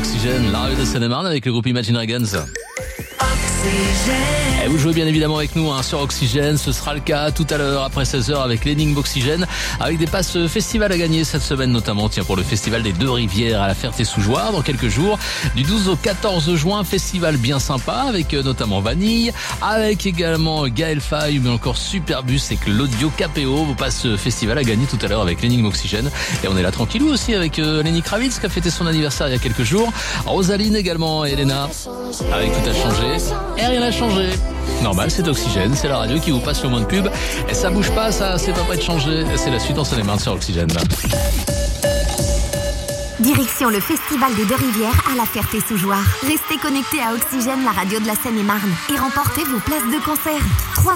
Oxygène, la radio de Seine-et-Marne avec le groupe Imagine Dragons. Et vous jouez bien évidemment avec nous sur Oxygène, ce sera le cas tout à l'heure après 16h avec l'énigme Oxygène, avec des passes festival à gagner cette semaine notamment, pour le festival des Deux Rivières à la Ferté-sous-Jouarre dans quelques jours, du 12 au 14 juin, festival bien sympa avec notamment Vanille, avec également Gaël Faye, mais encore Superbus et Claudio Capéo, vos passes festival à gagner tout à l'heure avec l'énigme Oxygène. Et on est là tranquillou aussi avec Lenny Kravitz qui a fêté son anniversaire il y a quelques jours, Rosaline également, et Elena avec Tout a changé. Et rien n'a changé. Normal, c'est Oxygène, c'est la radio qui vous passe le moins de pub. Et ça bouge pas, ça, c'est pas prêt de changer. C'est la suite en Seine-et-Marne sur Oxygène. Direction le festival des Deux Rivières à la Ferté-sous-Jouarre. Restez connectés à Oxygène, la radio de la Seine-et-Marne, et remportez vos places de concert.